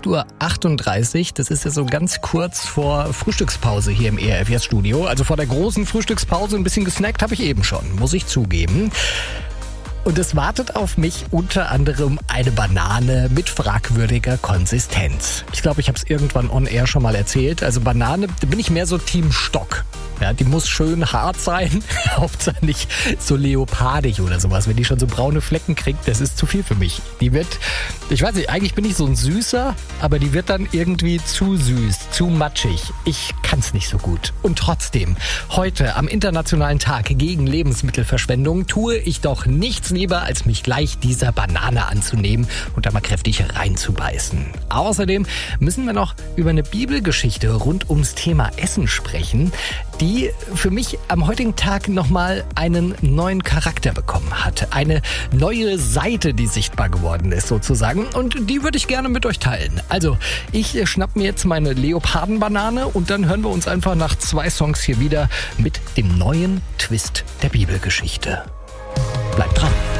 8:38 Uhr. Das ist ja so ganz kurz vor Frühstückspause hier im ERF Jetzt Studio. Also vor der großen Frühstückspause ein bisschen gesnackt habe ich eben schon, muss ich zugeben. Und es wartet auf mich unter anderem eine Banane mit fragwürdiger Konsistenz. Ich glaube, ich habe es irgendwann on air schon mal erzählt. Also Banane, da bin ich mehr so Team Stock. Ja, die muss schön hart sein, Hauptsache nicht so leopardig oder sowas. Wenn die schon so braune Flecken kriegt, das ist zu viel für mich. Die wird, ich weiß nicht, eigentlich bin ich so ein Süßer, aber die wird dann irgendwie zu süß, zu matschig. Ich kann's nicht so gut. Und trotzdem, heute am Internationalen Tag gegen Lebensmittelverschwendung tue ich doch nichts lieber, als mich gleich dieser Banane anzunehmen und da mal kräftig reinzubeißen. Außerdem müssen wir noch über eine Bibelgeschichte rund ums Thema Essen sprechen, die für mich am heutigen Tag nochmal einen neuen Charakter bekommen hat. Eine neue Seite, die sichtbar geworden ist sozusagen. Und die würde ich gerne mit euch teilen. Also, ich schnapp mir jetzt meine Leopardenbanane und dann hören wir uns einfach nach 2 Songs hier wieder mit dem neuen Twist der Bibelgeschichte. Bleibt dran.